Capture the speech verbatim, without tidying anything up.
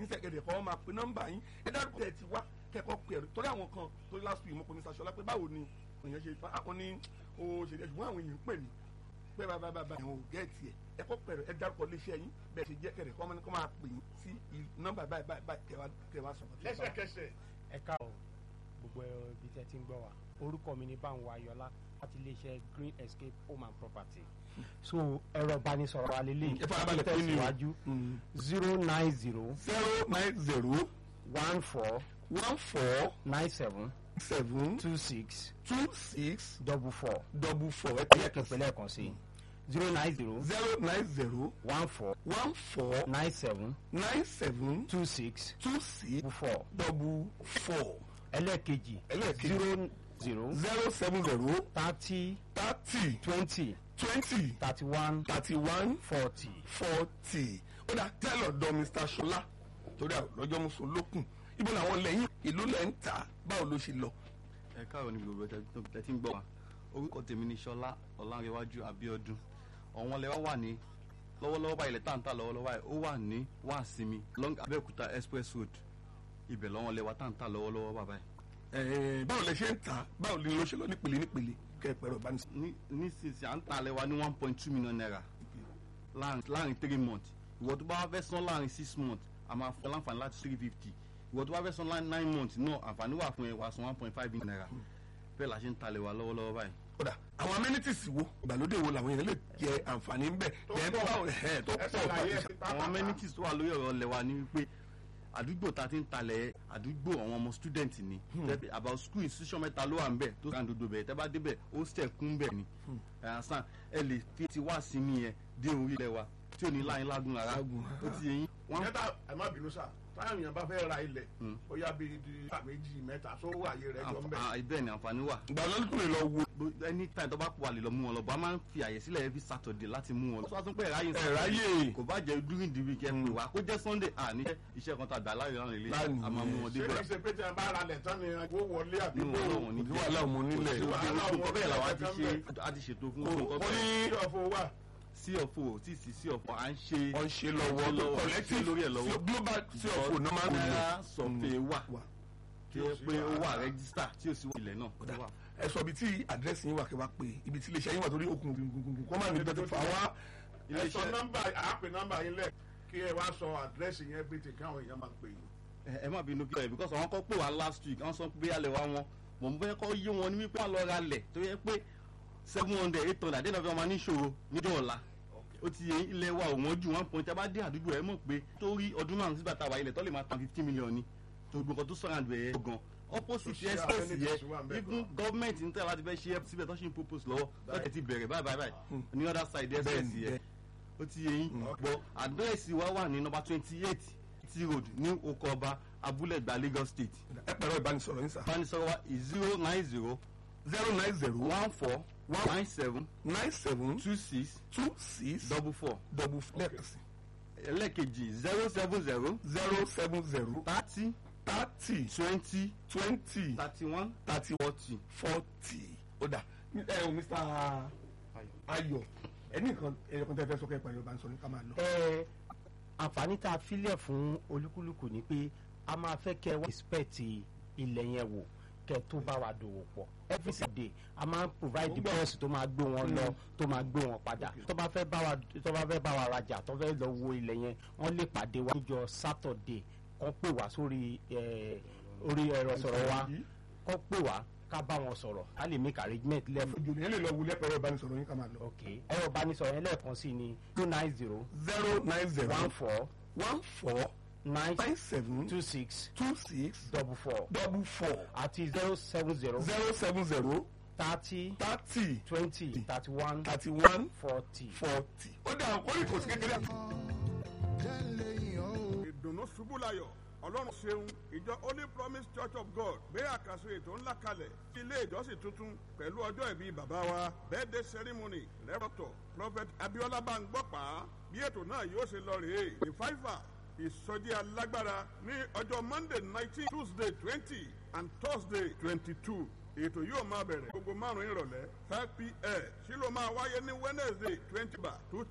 níṣẹ́ kẹ̀dẹ̀ kọ́ máa pe nọ́mbà yín ẹ dárúkọ ẹ ti wá kẹ́kọ̀ọ́ pé ẹ̀rọ torí àwọn kan tó last week mo pe Mr. Ṣọlá pé báwo ni èèyàn ṣe àwọn ní o ṣe jẹ́ ṣùgbọ́n àwọn èèyàn ń pè mí pé bàbá bàbá ẹ̀hún ò gẹ́ẹ̀tì ẹ̀ ẹ kọ́ pẹ̀rẹ̀ ẹ dárúkọ léṣẹ́ yín bẹ́ẹ̀ ṣe jẹ́ kẹ̀rẹ̀ kọ́ máa pè yín sí nọ́mbà báyìí báyìí kẹwàá sọ̀rọ̀. lẹ́sẹ̀kẹsẹ̀. ẹ káàbọ̀ gbogbo ibi tẹ́ ti ń gbọ́ wa orúkọ mi ni Bánwò Ayọ̀lá láti iléeṣẹ́ Green Escape Home and Property. so ẹ̀rọ ìbánisọ̀rọ̀ alẹ́lẹ́ ìtẹ̀síwájú zero nine zero zero nine zero one four one four nine seven seven two six two six double four double four ẹ ẹ kẹfẹ lẹ́ẹ̀kan sí zero nine zero zero nine zero one four one four nine seven nine seven two six two six double four double four ẹlẹ́ẹ̀kejì ẹlẹ́ẹ̀kejì zero zero zero seven zero thirty thirty twenty twenty thirty one thirty one forty. forty ó dà tẹ́lọ̀ dọ̀ Mr. Ṣọlá torí àlọ́jọ́ musu lókun ibo làwọn lẹ́yìn ìlú lẹ́ ń tà báwo ló ṣe lọ. ẹ káàárọ̀ ní gbogbo ẹ ti ń gbọ́ wa orúkọ tèmi ni Ṣọlá Ọlánrewájú Abíọ́dún ọ̀wọ́n lẹ́wọ́ wà ní lọ́wọ́lọ́wọ́ báyìí ilẹ̀ táǹtà lọ́wọ́lọ́wọ́ báyìí ó wà ní Wàsímì long Abẹ́òkúta express road ibẹ̀ lọ́wọ́n lẹ́wọ́ táǹtà lọ́wọ́lọ́wọ́ bàbá yìí. báwo lẹ ṣe ń tà báwo ni ló ṣe lọ nípele nípele kẹpẹrọ bá ní. nísinsìnyí à ń tà lẹ́wà ní one point two million naira láàrin three months ìwọ tó bá fẹ́ san láàrin six months a máa fún láǹfààní láti three fifty ìwọ tó bá fẹ́ san láàrin nine months náà àǹfààní wà fún ẹ wà san one point five million naira bẹ́ẹ̀ la ṣe ń talẹ̀ wa lọ́wọ́lọ́wọ́ báyìí. kódà àwọn amenities wo ìgbàlódé wo làwọn èèyàn lè jẹ àǹfààní ń bẹ ẹ báwo ẹ tó pọ̀ àwọn amenities tó wà lórí ọ̀rọ̀ lẹ́wà ní wípé àdúgbò tá a ti ń talẹ̀ àdúgbò àwọn ọmọ student ni about school institution mẹ́ta ló wà ń bẹ̀ tó kàn dodo bẹ̀ tẹ́ bá débẹ̀ hostel kún bẹ̀ ni ẹ̀sán ẹ lè fi ti wá sí mi yẹn dé orí ilẹ̀ wa tí ò ní láyín lágùn rárá ó ti yẹ yín. ìyẹn ẹ má bínú sá táwọn èèyàn bá fẹ́ ra ilẹ̀ ó yá bíi di méjì mẹ́ta tó wà ayé rẹ̀ jọ ń bẹ̀. bẹ́ẹ̀ ni àǹfààní wà. ìgbà lọ́dún tó lè lọ wo. anytime tó bá kó wa lè lọ mú wọn lọ bó a máa ń fi àyè sílẹ̀ every Saturday láti mú wọn lọ. sọ́wọ́n tún pé ẹ̀ráyè ẹ̀ráyè kò bá jẹ́ during the week ẹ̀ pè wá kó jẹ́ Sunday àní iṣẹ́ kan tàbí aláyọ̀ láwọn ilé a máa mú wọn débẹ̀. ṣé ìṣe pé tí a bá ra lẹ̀ tán ni owó wọlé àbí wọn lọ́wọ́ ní wàhálà ọmọ onílẹ̀ bẹ́ẹ̀ làwọn á ti ṣètò fún wọn. wọ́n ní ọ̀fọ̀ wà sí ọ̀fọ̀ tí sì sí ọ̀fọ̀ à ń ṣe ọ̀n ṣe lọ́wọ́ tó collective lórí ẹ̀ lọ́wọ́ global sí ọ̀fọ̀ náà máa ń lò náírà sọ̀fẹ̀ wà kí ẹ pé ó wà rẹ́gísítà tí ò sí wọ ilẹ̀ náà. ẹ sọ ibi tí àdírẹ́sì yín wà kí wàá pè ibi tí iléeṣẹ́ yín wà torí okùn gbùngbùngbùn kọ́ máa ní bẹ́ẹ̀ tó fà wá. ẹ sọ nọ́mbà àpè nọ́mbà yín lẹ̀ kí ẹ wá sọ àdírẹ́sì yẹn bí ti káwọn èèyàn máa pè yín. ẹ má bínú kí ẹ because àwọn kọ́ pè wá last week wọ́n sọ pé alẹ́ wa wọn mò ń fẹ́ kọ́ yé wọn ní wípé wọ́n lọ ra lẹ̀ tó yẹ pé seven hundred eight hundred àdéhùn ọ̀fẹ́ wọn máa ní ìṣòro níjọ́ ọ̀la ó ti yẹ ilẹ̀ wa ò wọ́n ju one point ẹ bá dé àdúgbò ẹ mọ̀ pé torí ọdún márùn sígbà tá a wà ilẹ̀ tó lè máa tan fifteen million ni tó gbogbo tó sọ̀rọ̀ àdúgbò ẹ̀ gan opposite express yẹ even government ní tẹ́lẹ̀ láti fẹ́ ṣe síbẹ̀ tó ṣe ń propose lọ́wọ́ lọ́tẹ̀ ti bẹ̀rẹ̀ báyìí báyìí báyìí ní other side express yẹ ó ti yẹ yín gbọ́ àdírẹ́sì wa wà ní number twenty eight T road ní oko ọba abúlé ìgbà Lagos state. ẹ pẹ̀lú ìbánisọ̀rọ̀ yín sà. ìbánisọ̀rọ̀ wa zero nine zero zero nine zero one four nine seven nine seven two six two six double four double four lẹ́ẹ̀kan sí. ẹlẹ́kejì zero seven zero zero seven zero thirty thirty twenty twenty thirty one thirty forty forty. ó dà ẹ o Mr. Ayọ̀ ẹni nǹkan ẹ̀yọ̀kan tẹ́ fẹ́ sọ kẹ́ pẹ̀lú ìbánisọ̀rọ̀ ní ká máa lọ. ẹ àǹfààní tá a filẹ̀ fún olúkúlùkù ni pé a máa fẹ́ kẹ́ wá respect ilẹ̀ yẹn wò kẹ́ tó bá wa dòwò pọ̀ every Saturday a máa ń provide the bus tó máa gbé wọn lọ tó máa gbé wọn padà tó bá fẹ́ bá wa tó bá fẹ́ bá wa rajà tó fẹ́ lọ wo ilẹ̀ yẹn wọ́n lè pàdé wa níjọ́ Saturday kọ́ pè wá sórí orí ẹ̀rọ sọ̀rọ̀ wa kọ́ pè wá ká bá wọn sọ̀rọ̀ ká lè make arrangement lẹ́fù. òjò yẹn lè lọ wulẹ̀ pẹ̀lú ìbánisọ̀rọ̀ yín ká máa lọ. ok ẹ̀rọ ìbánisọ̀rọ̀ yẹn lẹ́ẹ̀kan sí ni two nine zero zero nine zero one four one four nine nine seven two six two six double four double four àti zero seven zero zero seven zero thirty thirty twenty thirty one thirty one forty. forty. ó dà ọkọ ìkòsí kékeré. ìdùnnú ṣubú láyọ̀ ọlọ́run ṣeun ìjọ Holy Promise Church of God gbé àkàsọ ètò ńlá kalẹ̀ ilé ìjọsìn tuntun pẹ̀lú ọjọ́ ìbí bàbá wa birthday ceremony rẹ́rọ̀tọ̀ Prophet Abiola Bangbọ́pá bí ètò náà yóò ṣe lọ rèé revival ìsọjí alágbára ní ọjọ́ Monday nineteen Tuesday twenty and Thursday twenty-two ètò yóò máa bẹ̀rẹ̀ gbogbo márùn-ún ìrọ̀lẹ́ five p m sí ló máa wáyé ní Wednesday twenty bar two